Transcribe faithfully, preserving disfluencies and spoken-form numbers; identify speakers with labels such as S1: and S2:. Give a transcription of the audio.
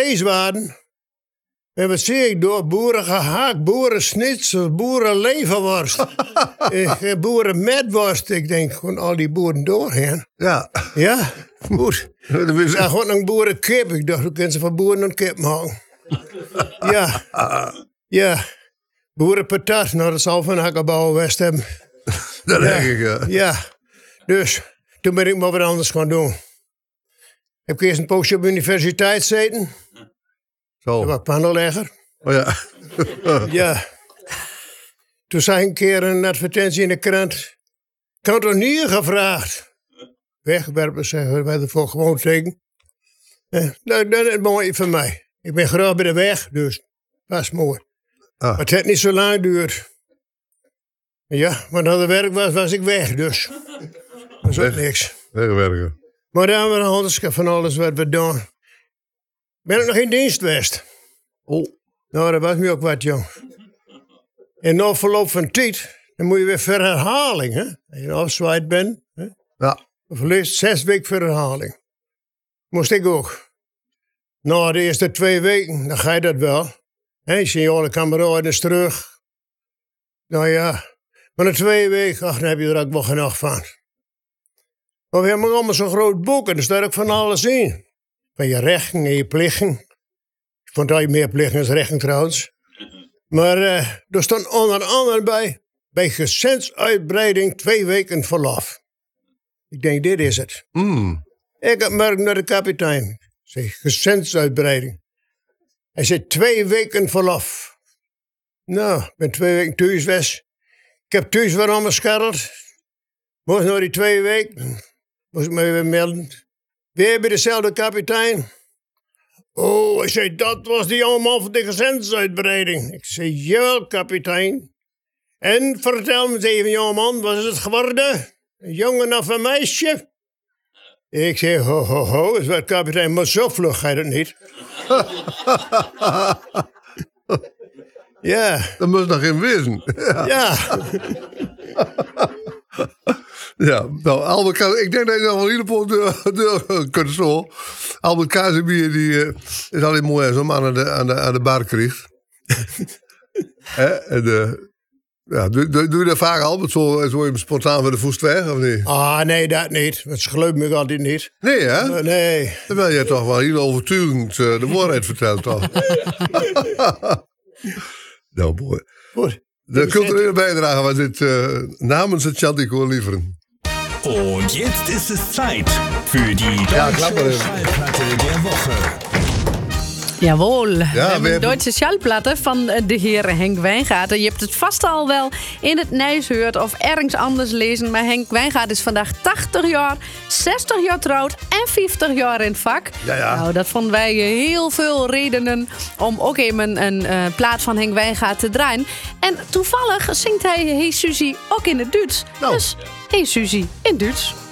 S1: vlees waren. En wat zie ik door? Boerengehakt, boerensnitsel, boerenleverworst. eh, boerenmetworst. Ik denk, gewoon al die boeren doorheen.
S2: Ja.
S1: Ja, goed. Ik zag gewoon een boerenkip. Ik dacht, hoe kunnen ze van boeren een kip maken? Ja. Ja. Boerenpatat. Nou, dat zal van Akkerbouw West hebben.
S2: Dat
S1: ja.
S2: denk ik, ja.
S1: Ja. Dus, toen ben ik maar wat anders gaan doen. Heb ik eerst een poosje op de universiteit gezeten.
S2: Zo.
S1: Dat was panellegger.
S2: Oh ja.
S1: Ja. Toen zag ik een keer een advertentie in de krant. Ik had toch niet gevraagd. Wegwerpen, zeggen we ervoor gewoon tegen. Eh, dat, dat is mooi voor mij. Ik ben graag bij de weg, dus dat is mooi.
S2: Ah.
S1: Maar het heeft niet zo lang geduurd. Ja, maar als het werk was, was ik weg, dus. Dat is ook
S2: Weg.
S1: niks.
S2: Wegwerken.
S1: Maar dan hebben we anders van alles wat we doen. Ben ik nog in dienst geweest?
S2: Oh.
S1: Nou, dat was me ook wat, jong. En na verloop van tijd, dan moet je weer voor herhaling, hè. Als je afzwaait bent, hè.
S2: Ja.
S1: Dan verliest zes weken voor herhaling. Moest ik ook. Na de eerste twee weken, dan ga je dat wel. Hè, je ziet alle kameraden eens terug. Nou ja, maar na twee weken, ach, dan heb je er ook wel genoeg van. Maar we hebben allemaal zo'n groot boek en er staat ook van alles in. Van je rechten en je plichten. Ik vond dat je meer plichten dan rechten trouwens. Maar uh, er stond onder andere bij, bij gezinsuitbreiding twee weken verlof. Ik denk, dit is het.
S2: Mm.
S1: Ik heb merk naar de kapitein. Ik zeg, gezinsuitbreiding. Hij zei, twee weken verlof. Nou, ik ben twee weken thuis geweest. Ik heb thuis weer allemaal scharreld. Moest nog die twee weken. Moest ik me weer melden. Weer bij dezelfde kapitein. Oh, hij zei, dat was die allemaal van de gezinsuitbreiding. Ik zei, jawel, kapitein. En vertel me eens even, jongeman, wat is het geworden? Een jongen of een meisje? Ik zei, ho, ho, ho, is wat kapitein, maar zo vlug ga je dat niet. Ja.
S2: Dat moest nog geen wezen. Ja.
S1: Ja.
S2: Ja, nou, Albert Kaas, ik denk dat je nog wel een heleboel deur, deur kunt zo. Albert Kazebier, die uh, is alleen mooi als een man aan de, aan de, aan de bar krijgt. Hè? En, uh, ja, doe, doe, doe je dat vaak, Albert? Zo, zo je spontaan voor de voest weg, of niet?
S1: Ah, nee, dat niet. Dat geloof me altijd niet.
S2: Nee, hè?
S1: Uh, nee.
S2: Dan ben je toch wel heel overtuigend uh, de waarheid verteld, toch? Nou, mooi.
S1: Goed.
S2: De culturele bijdrage was dit uh, namens het Chantico lieveren.
S3: Und jetzt ist es Zeit für die
S2: Ja,
S3: deutsche
S2: klapper.
S3: Schallplatte der Woche.
S4: Jawohl, we
S2: we
S4: hebben een
S2: hebben-
S4: Duitse schallplatte van de heer Henk Wijngaarden. Je hebt het vast al wel in het nieuws gehoord of ergens anders lezen. Maar Henk Wijngaarden is vandaag tachtig jaar, zestig jaar trouwd en vijftig jaar in het vak.
S2: Ja, ja.
S4: Nou, dat vonden wij heel veel redenen om ook even een, een uh, plaat van Henk Wijngaarden te draaien. En toevallig zingt hij Hey Suzy ook in het Duits.
S2: Nou.
S4: Dus Hey Suzy in Duits.